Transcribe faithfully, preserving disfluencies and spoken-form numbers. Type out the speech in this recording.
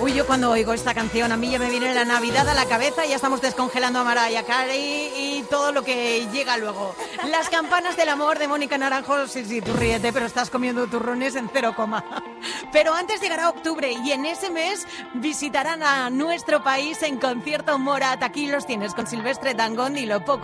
Uy, yo cuando oigo esta canción a mí ya me viene la Navidad a la cabeza y ya estamos descongelando a Mariah Carey y todo lo que llega luego. Las campanas del amor de Mónica Naranjo, sí, sí, tú ríete, pero estás comiendo turrones en cero coma. Pero antes llegará octubre y en ese mes visitarán a nuestro país en concierto Morat. Aquí los tienes con Silvestre Dangond y Lo Poco